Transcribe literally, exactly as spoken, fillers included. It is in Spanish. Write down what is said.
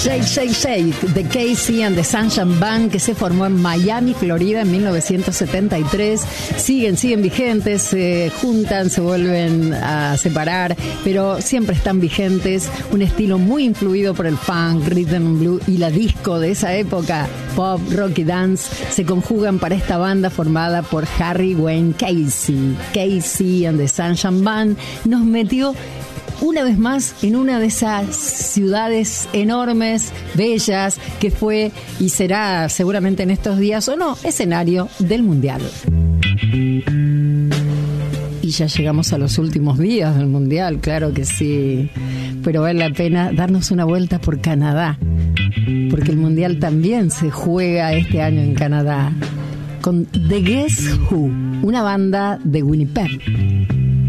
Shake, Shake, Shake, de Casey and the Sunshine Band, que se formó en Miami, Florida, en mil novecientos setenta y tres. Siguen, siguen vigentes, se juntan, se vuelven a separar, pero siempre están vigentes. Un estilo muy influido por el funk, rhythm and blues y la disco de esa época, pop, rock y dance, se conjugan para esta banda formada por Harry Wayne Casey. Casey and the Sunshine Band nos metió una vez más en una de esas ciudades enormes, bellas, que fue y será seguramente en estos días o no, escenario del Mundial. Y ya llegamos a los últimos días del Mundial, claro que sí, pero vale la pena darnos una vuelta por Canadá, porque el Mundial también se juega este año en Canadá, con The Guess Who, una banda de Winnipeg.